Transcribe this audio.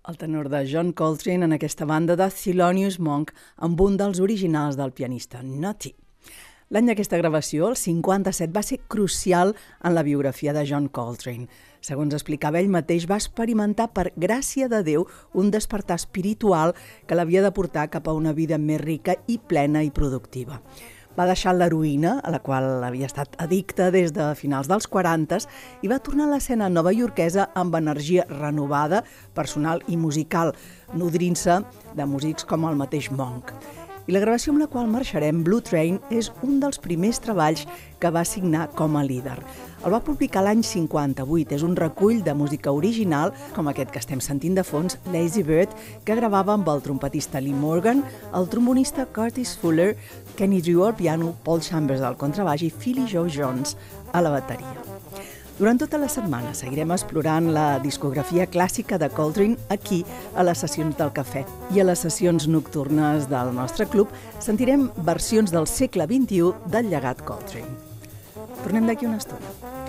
El tenor de John Coltrane en aquesta banda de Thelonious Monk amb un dels originals del pianista Nutty. L'any d'aquesta gravació, el 57, va ser crucial en la biografia de John Coltrane. Segons explicava ell mateix, va experimentar per gràcia de Déu un despertar espiritual que l'havia de portar cap a una vida més rica i plena i productiva. Va deixar l'heroïna, a la qual havia estat addicte des de finals dels 40s, i va tornar a l'escena novaiorquesa amb energia renovada, personal i musical, nodrint-se de músics com el mateix Monk. I la gravació amb la qual marxarem, Blue Train, és un dels primers treballs que va signar com a líder. El va publicar l'any 58, és un recull de música original, com aquest que estem sentint de fons, Lazy Bird, que gravava amb el trompetista Lee Morgan, el trombonista Curtis Fuller, Kenny Drew al piano, Paul Chambers al contrabaix i Philly Joe Jones a la bateria. Durant tota la setmana seguirem explorant la discografia clàssica de Coltrane aquí a les sessions del cafè. I a les sessions nocturnes del nostre club sentirem versions del segle XXI del llegat Coltrane. Tornem d'aquí una estona.